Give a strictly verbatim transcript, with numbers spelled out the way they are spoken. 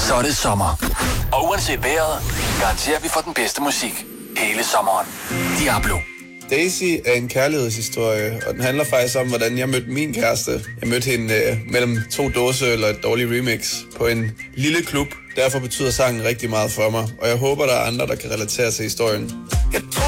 så er det sommer. Og uanset vejret, garanterer vi for den bedste musik hele sommeren. Diablo. Daisy er en kærlighedshistorie, og den handler faktisk om, hvordan jeg mødte min kæreste. Jeg mødte hende øh, mellem to dåseøl og et dårligt remix på en lille klub. Derfor betyder sangen rigtig meget for mig, og jeg håber, der er andre, der kan relatere til historien. Jeg tror